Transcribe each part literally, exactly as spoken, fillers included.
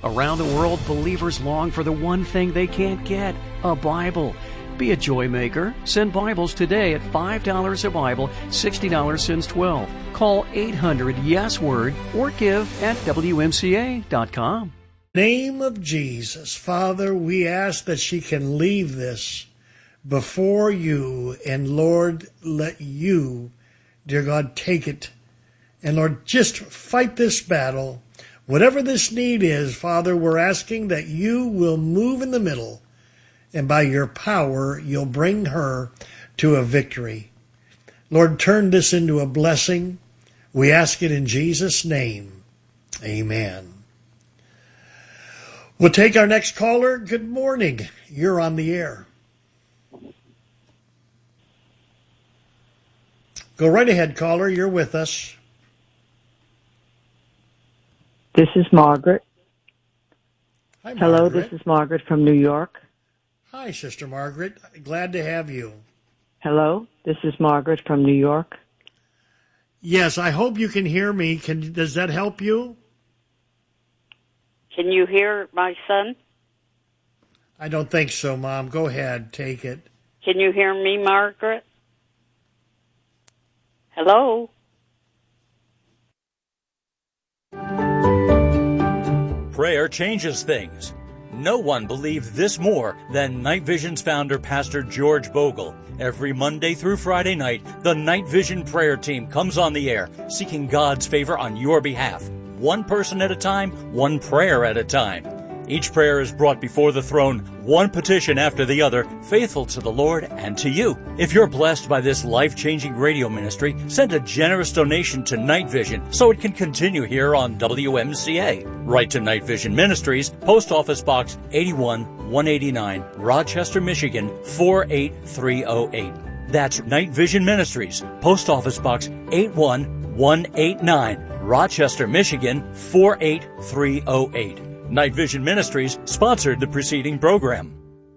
Around the world, believers long for the one thing they can't get, a Bible. Be a joy maker. Send Bibles today at five dollars a Bible, sixty dollars since twelve. Call eight hundred yes word or give at W M C A dot com. Name of Jesus, Father, we ask that she can leave this before you, and Lord, let you, dear God, take it. And Lord, just fight this battle. Whatever this need is, Father, we're asking that you will move in the middle, and by your power, you'll bring her to a victory. Lord, turn this into a blessing. We ask it in Jesus' name. Amen. We'll take our next caller. Good morning. You're on the air. Go right ahead, caller. You're with us. This is Margaret. Hi, Margaret. Hello, this is Margaret from New York. Hi, Sister Margaret. Glad to have you. Hello, this is Margaret from New York. Yes, I hope you can hear me. Can does that help you? Can you hear my son? I don't think so, Mom. Go ahead. Take it. Can you hear me, Margaret? Hello? Prayer changes things. No one believed this more than Night Vision's founder, Pastor George Bogle. Every Monday through Friday night, the Night Vision prayer team comes on the air, seeking God's favor on your behalf. One person at a time, one prayer at a time. Each prayer is brought before the throne, one petition after the other, faithful to the Lord and to you. If you're blessed by this life-changing radio ministry, send a generous donation to Night Vision so it can continue here on W M C A. Write to Night Vision Ministries, Post Office Box eighty-one one eighty-nine, Rochester, Michigan four eight three oh eight. That's Night Vision Ministries, Post Office Box eighty-one one eighty-nine, Rochester, Michigan four eight three oh eight. Night Vision Ministries sponsored the preceding program.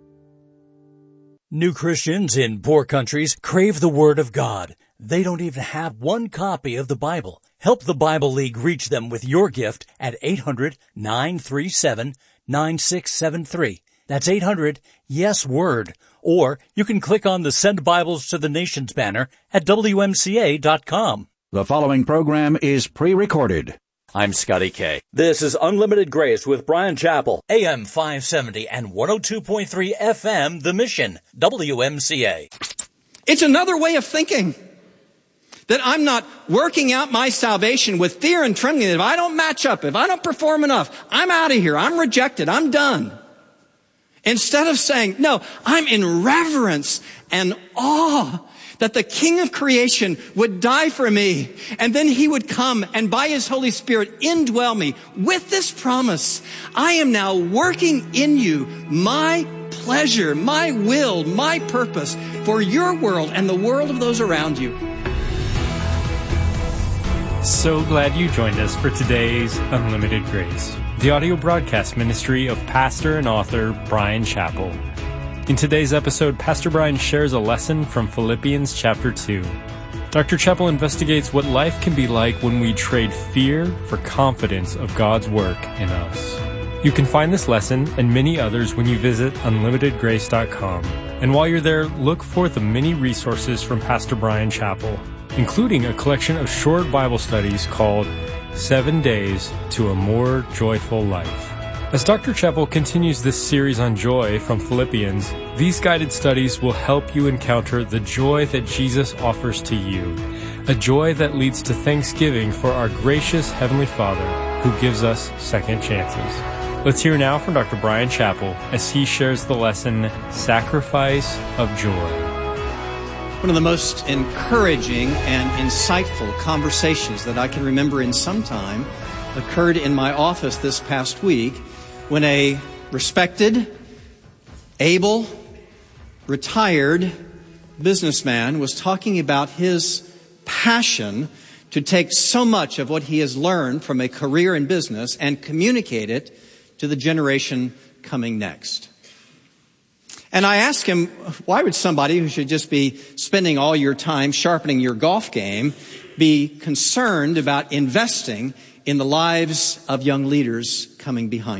New Christians in poor countries crave the Word of God. They don't even have one copy of the Bible. Help the Bible League reach them with your gift at eight hundred nine three seven nine six seven three. That's eight hundred yes word. Or you can click on the Send Bibles to the Nations banner at W M C A dot com. The following program is pre-recorded. I'm Scotty K. This is Unlimited Grace with Brian Chappell, A M five seventy and one oh two point three F M, The Mission, W M C A. It's another way of thinking that I'm not working out my salvation with fear and trembling. That if I don't match up, if I don't perform enough, I'm out of here. I'm rejected. I'm done. Instead of saying, no, I'm in reverence and awe that the King of creation would die for me, and then he would come and by his Holy Spirit indwell me with this promise. I am now working in you my pleasure, my will, my purpose for your world and the world of those around you. So glad you joined us for today's Unlimited Grace, the audio broadcast ministry of pastor and author Brian Chappell. In today's episode, Pastor Brian shares a lesson from Philippians chapter two. Doctor Chappell investigates what life can be like when we trade fear for confidence of God's work in us. You can find this lesson and many others when you visit unlimited grace dot com. And while you're there, look for the many resources from Pastor Brian Chappell, including a collection of short Bible studies called Seven Days to a More Joyful Life. As Doctor Chappell continues this series on joy from Philippians, these guided studies will help you encounter the joy that Jesus offers to you, a joy that leads to thanksgiving for our gracious Heavenly Father who gives us second chances. Let's hear now from Doctor Brian Chappell as he shares the lesson, Sacrifice of Joy. One of the most encouraging and insightful conversations that I can remember in some time occurred in my office this past week when a respected, able, retired businessman was talking about his passion to take so much of what he has learned from a career in business and communicate it to the generation coming next. And I asked him, why would somebody who should just be spending all your time sharpening your golf game be concerned about investing in the lives of young leaders coming behind?